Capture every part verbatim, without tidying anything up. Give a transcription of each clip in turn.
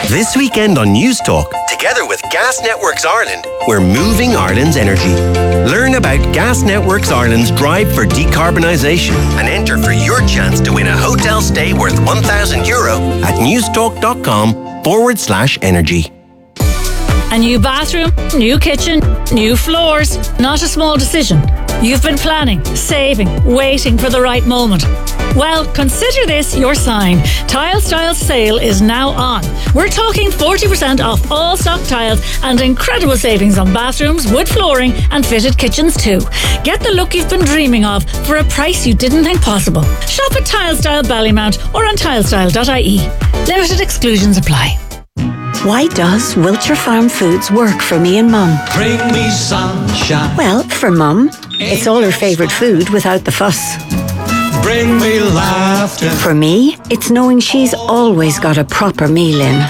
This weekend on News Talk, together with Gas Networks Ireland, we're moving Ireland's energy. Learn about Gas Networks Ireland's drive for decarbonisation and enter for your chance to win a hotel stay worth one thousand euro at newstalk.com forward slash energy. A new bathroom, new kitchen, new floors. Not a small decision. You've been planning, saving, waiting for the right moment. Well, consider this your sign. Tile Style sale is now on. We're talking forty percent off all stock tiles and incredible savings on bathrooms, wood flooring and fitted kitchens too. Get the look you've been dreaming of for a price you didn't think possible. Shop at Tile Style Ballymount or on tilestyle dot I E. Limited exclusions apply. Why does Wiltshire Farm Foods work for me and Mum? Bring me sunshine. Well, for Mum, it's all her favourite food without the fuss. Bring me laughter. For me, it's knowing she's always got a proper meal in.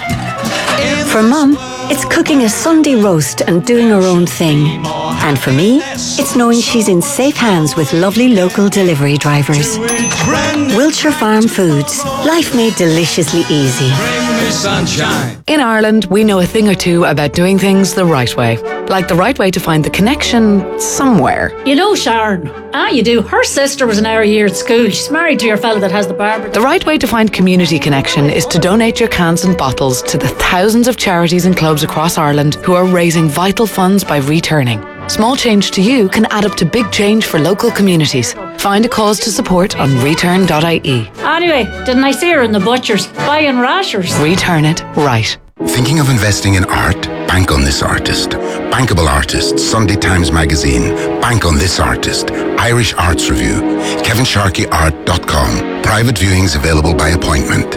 For Mum, it's cooking a Sunday roast and doing her own thing. And for me, it's knowing she's in safe hands with lovely local delivery drivers. Wiltshire Farm Foods. Life made deliciously easy. Sunshine. In Ireland, we know a thing or two about doing things the right way. Like the right way to find the connection somewhere. You know Sharon. Ah, you do. Her sister was an hour a year at school. She's married to your fella that has the barber. The right way to find community connection is to donate your cans and bottles to the thousands of charities and clubs across Ireland who are raising vital funds by returning. Small change to you can add up to big change for local communities. Find a cause to support on return dot I E. Anyway, didn't I see her in the butcher's buying rashers? Return it right. Thinking of investing in art? Bank on this artist. Bankable Artists, Sunday Times Magazine. Bank on this artist. Irish Arts Review. Kevin Sharkey Art dot com. Private viewings available by appointment.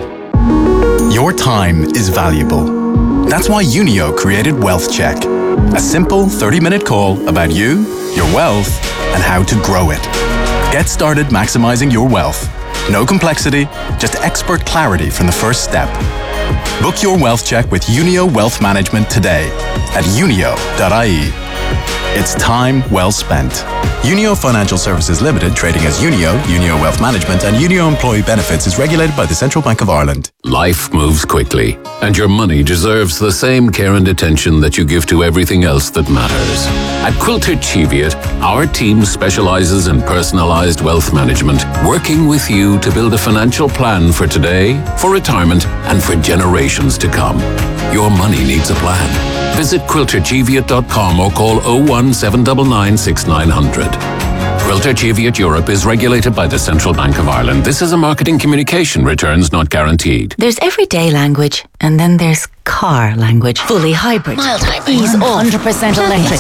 Your time is valuable. That's why Unio created Wealth Check. A simple thirty-minute call about you, your wealth, and how to grow it. Get started maximizing your wealth. No complexity, just expert clarity from the first step. Book your wealth check with Unio Wealth Management today at unio dot I E. It's time well spent. Unio Financial Services Limited, trading as Unio, Unio Wealth Management, and Unio Employee Benefits is regulated by the Central Bank of Ireland. Life moves quickly, and your money deserves the same care and attention that you give to everything else that matters. At Quilter Cheviot, our team specializes in personalized wealth management, working with you to build a financial plan for today, for retirement, and for generations to come. Your money needs a plan. Visit quilter cheviot dot com or call oh one seven nine nine six nine hundred. Quilter Cheviot Europe is regulated by the Central Bank of Ireland. This is a marketing communication. Returns not guaranteed. There's everyday language, and then there's car language. Fully hybrid. Mild hybrid. Ease off. one hundred percent electric.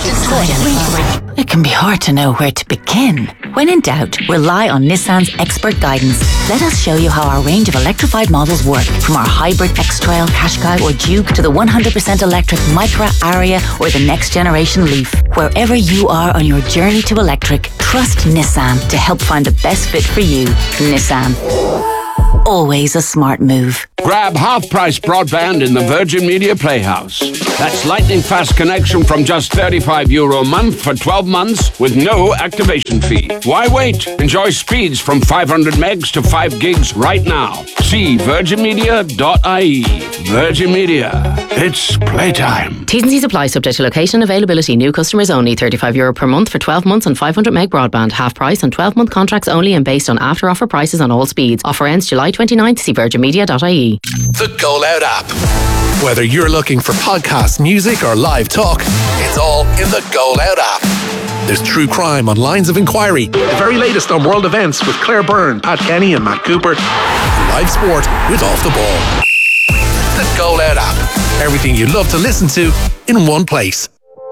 It can be hard to know where to begin. When in doubt, rely on Nissan's expert guidance. Let us show you how our range of electrified models work. From our hybrid X-Trail, Qashqai or Duke to the one hundred percent electric Micra, Aria or the next generation Leaf. Wherever you are on your journey to electric, trust Nissan to help find the best fit for you. Nissan. Always a smart move. Grab half-price broadband in the Virgin Media Playhouse. That's lightning fast connection from just thirty-five euro a month for twelve months with no activation fee. Why wait? Enjoy speeds from five hundred megs to five gigs right now. See virgin media dot I E. Virgin Media. It's playtime. T's and C's apply, subject to location and availability. New customers only. thirty-five euro per month for twelve months and five hundred meg broadband. Half price on twelve month contracts only and based on after offer prices on all speeds. Offer ends July twenty-ninth. See virgin media dot I E. The Go Loud app. Whether you're looking for podcasts, music or live talk, it's all in the Go Loud app. There's true crime on Lines of Inquiry, the very latest on world events with Claire Byrne, Pat Kenny and Matt Cooper, live sport with Off the Ball. The Go Loud app. Everything you love to listen to in one place.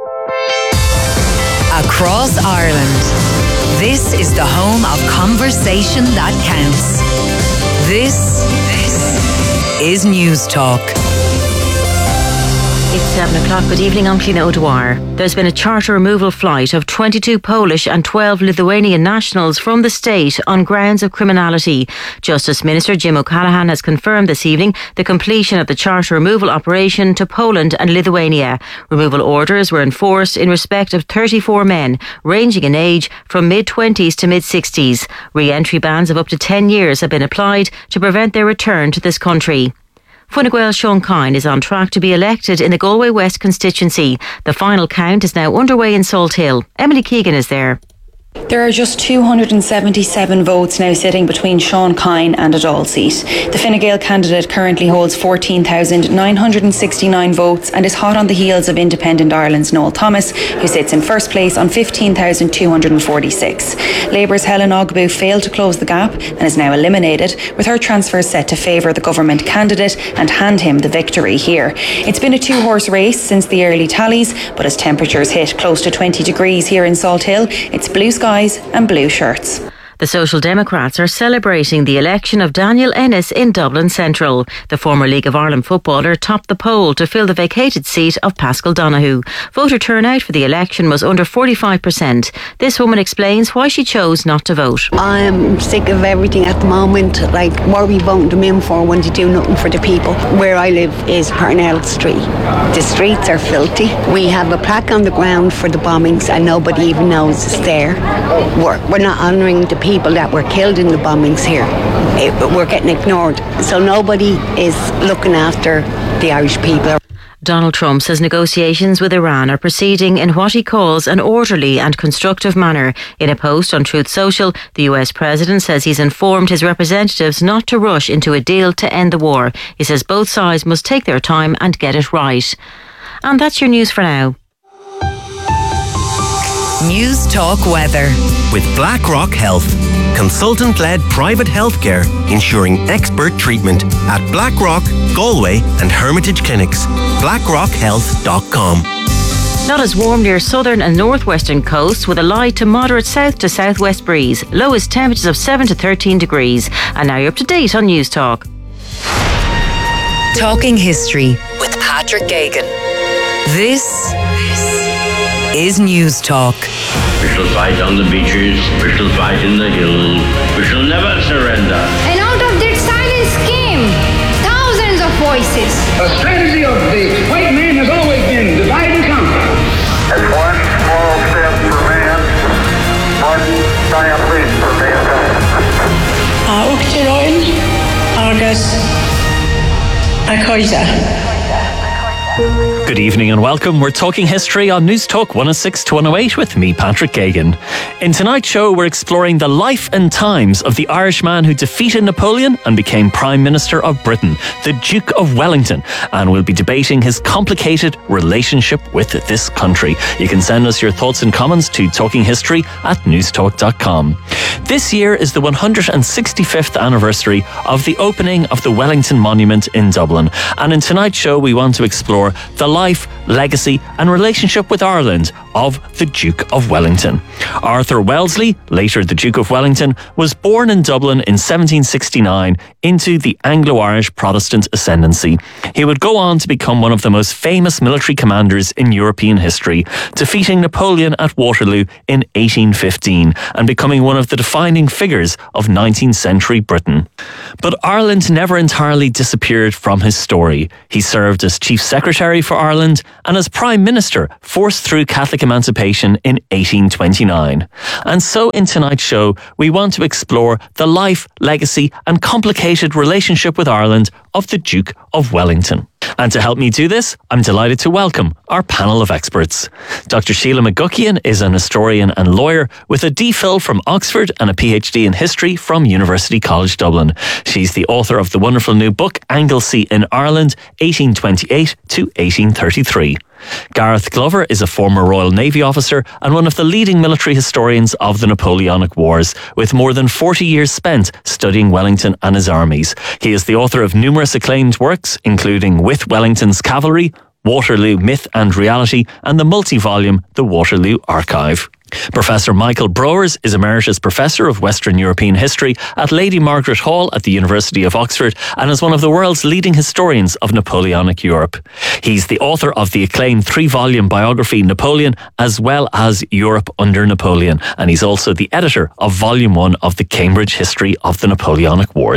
Across Ireland, this is the home of conversation that counts. This, this is News Talk. It's seven o'clock. Good evening, I'm Cliona O'Dwyer. There's been a charter removal flight of twenty-two Polish and twelve Lithuanian nationals from the state on grounds of criminality. Justice Minister Jim O'Callaghan has confirmed this evening the completion of the charter removal operation to Poland and Lithuania. Removal orders were enforced in respect of thirty-four men, ranging in age from mid-twenties to mid-sixties. Re-entry bans of up to ten years have been applied to prevent their return to this country. Fine Gael Sean Kine is on track to be elected in the Galway West constituency. The final count is now underway in Salt Hill. Emily Keegan is there. There are just two hundred seventy-seven votes now sitting between Sean Kine and a Dáil seat. The Fine Gael candidate currently holds fourteen thousand nine hundred sixty-nine votes and is hot on the heels of Independent Ireland's Noel Thomas, who sits in first place on fifteen thousand two hundred forty-six. Labour's Helen Ogbu failed to close the gap and is now eliminated, with her transfer set to favour the government candidate and hand him the victory here. It's been a two-horse race since the early tallies, but as temperatures hit close to twenty degrees here in Salt Hill, it's blue skies and blue shirts. The Social Democrats are celebrating the election of Daniel Ennis in Dublin Central. The former League of Ireland footballer topped the poll to fill the vacated seat of Pascal Donoghue. Voter turnout for the election was under forty-five percent. This woman explains why she chose not to vote. I'm sick of everything at the moment. Like, what are we voting them in for when they do nothing for the people? Where I live is Parnell Street. The streets are filthy. We have a plaque on the ground for the bombings and nobody even knows it's there. We're, we're not honouring the people people that were killed in the bombings here. It, we're getting ignored. So nobody is looking after the Irish people. Donald Trump says negotiations with Iran are proceeding in what he calls an orderly and constructive manner. In a post on Truth Social, the U S president says he's informed his representatives not to rush into a deal to end the war. He says both sides must take their time and get it right. And that's your news for now. News Talk Weather. With BlackRock Health, consultant-led private healthcare ensuring expert treatment at BlackRock, Galway and Hermitage Clinics. blackrock health dot com. Not as warm near southern and northwestern coasts, with a light to moderate south to southwest breeze. Lowest temperatures of seven to thirteen degrees. And now you're up to date on News Talk. Talking History with Patrick Gagan. This is News Talk. We shall fight on the beaches, we shall fight in the hills, we shall never surrender. And out of that silence came thousands of voices. The strategy of the white man has always been divide and conquer. That's one small step for man, one giant leap for mankind. A Uachtaráin agus a Coisa. Good evening and welcome. We're talking history on News Talk one oh six to one oh eight with me, Patrick Gagan. In tonight's show, we're exploring the life and times of the Irishman who defeated Napoleon and became Prime Minister of Britain, the Duke of Wellington, and we'll be debating his complicated relationship with this country. You can send us your thoughts and comments to talkinghistory at newstalk dot com. This year is the one hundred sixty-fifth anniversary of the opening of the Wellington Monument in Dublin, and in tonight's show, we want to explore the life, legacy and relationship with Ireland of the Duke of Wellington. Arthur Wellesley, later the Duke of Wellington, was born in Dublin in seventeen sixty-nine into the Anglo-Irish Protestant ascendancy. He would go on to become one of the most famous military commanders in European history, defeating Napoleon at Waterloo in eighteen fifteen and becoming one of the defining figures of nineteenth century Britain. But Ireland never entirely disappeared from his story. He served as Chief Secretary for Ireland and as Prime Minister forced through Catholic emancipation in eighteen twenty-nine. And so in tonight's show, we want to explore the life, legacy and complicated relationship with Ireland of the Duke of Wellington. And to help me do this, I'm delighted to welcome our panel of experts. Doctor Sheila McGuckian is an historian and lawyer with a D Phil from Oxford and a PhD in history from University College Dublin. She's the author of the wonderful new book, Anglesey in Ireland, eighteen twenty-eight to eighteen thirty-three. Gareth Glover is a former Royal Navy officer and one of the leading military historians of the Napoleonic Wars, with more than forty years spent studying Wellington and his armies. He is the author of numerous acclaimed works, including With Wellington's Cavalry, Waterloo Myth and Reality, and the multi-volume The Waterloo Archive. Professor Michael Browers is Emeritus Professor of Western European History at Lady Margaret Hall at the University of Oxford and is one of the world's leading historians of Napoleonic Europe. He's the author of the acclaimed three-volume biography Napoleon, as well as Europe under Napoleon, and he's also the editor of Volume one of the Cambridge History of the Napoleonic Wars.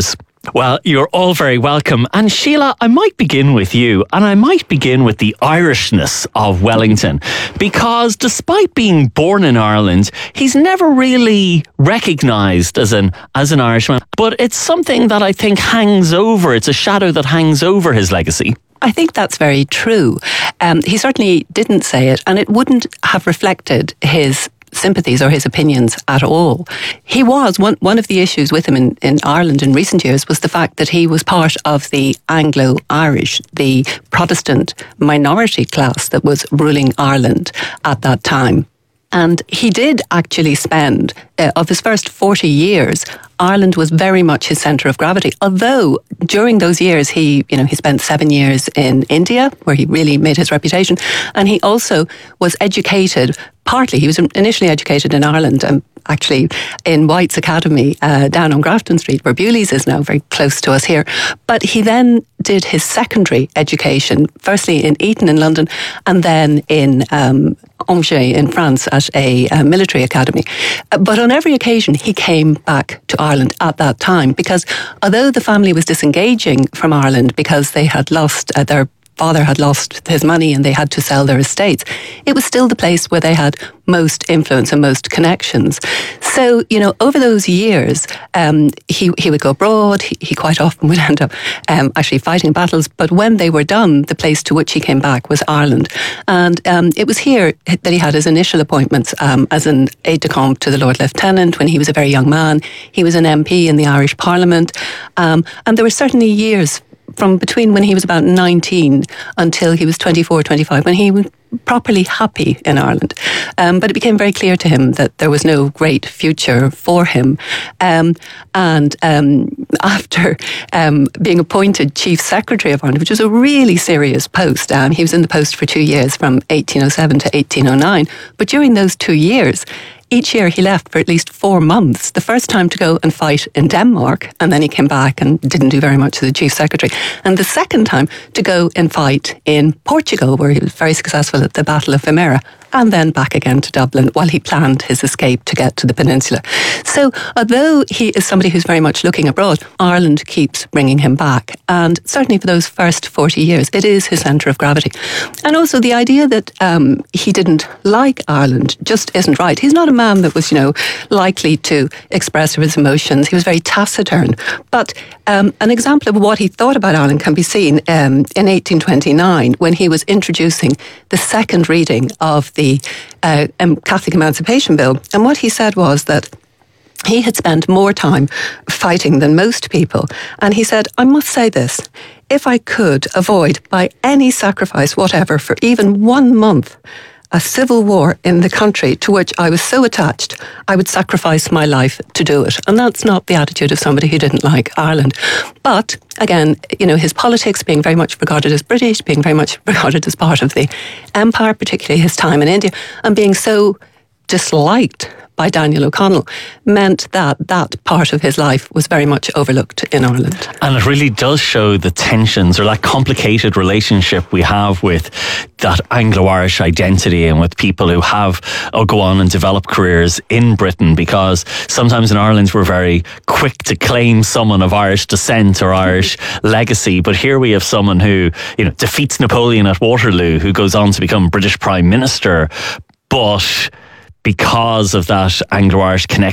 Well, you're all very welcome. And Sheila, I might begin with you, and I might begin with the Irishness of Wellington, because despite being born in Ireland, he's never really recognised as an as an Irishman. But it's something that I think hangs over. It's a shadow that hangs over his legacy. I think that's very true. Um, he certainly didn't say it, and it wouldn't have reflected his sympathies or his opinions at all. He was, one, one of the issues with him in, in Ireland in recent years was the fact that he was part of the Anglo-Irish, the Protestant minority class that was ruling Ireland at that time. And he did actually spend, uh, of his first forty years, Ireland was very much his centre of gravity. Although during those years, he, you know, he spent seven years in India, where he really made his reputation. And he also was educated, partly, he was initially educated in Ireland, and actually in White's Academy uh, down on Grafton Street, where Bewley's is now, very close to us here. But he then did his secondary education, firstly in Eton in London, and then in um, Angers in France at a, a military academy. Uh, but on every occasion, he came back to Ireland at that time, because although the family was disengaging from Ireland because they had lost uh, their father had lost his money and they had to sell their estates, it was still the place where they had most influence and most connections. So, you know, over those years, um, he, he would go abroad. He, he quite often would end up um, actually fighting battles. But when they were done, the place to which he came back was Ireland. And um, it was here that he had his initial appointments um, as an aide-de-camp to the Lord Lieutenant when he was a very young man. He was an M P in the Irish Parliament. Um, and there were certainly years from between when he was about nineteen until he was twenty-four, twenty-five, when he was properly happy in Ireland. Um, but it became very clear to him that there was no great future for him. Um, and um, after um, being appointed Chief Secretary of Ireland, which was a really serious post, um, he was in the post for two years from eighteen oh seven to eighteen oh nine. But during those two years, each year he left for at least four months. The first time to go and fight in Denmark, and then he came back and didn't do very much as the Chief Secretary. And the second time to go and fight in Portugal, where he was very successful at the Battle of Vimeira, and then back again to Dublin while he planned his escape to get to the peninsula. So although he is somebody who's very much looking abroad, Ireland keeps bringing him back. And certainly for those first forty years, it is his centre of gravity. And also the idea that um, he didn't like Ireland just isn't right. He's not a man that was, you know, likely to express his emotions. He was very taciturn. But um, an example of what he thought about Ireland can be seen um, in eighteen twenty-nine when he was introducing the second reading of the The uh, um, Catholic Emancipation Bill. And what he said was that he had spent more time fighting than most people. And he said, I must say this, if I could avoid by any sacrifice whatever for even one month a civil war in the country to which I was so attached, I would sacrifice my life to do it. And that's not the attitude of somebody who didn't like Ireland. But again, you know, his politics being very much regarded as British, being very much regarded as part of the empire, particularly his time in India, and being so disliked by Daniel O'Connell, meant that that part of his life was very much overlooked in Ireland. And it really does show the tensions or that complicated relationship we have with that Anglo-Irish identity and with people who have or go on and develop careers in Britain, because sometimes in Ireland we're very quick to claim someone of Irish descent or Irish legacy, but here we have someone who, you know, defeats Napoleon at Waterloo, who goes on to become British Prime Minister, but because of that Anglo-Irish connection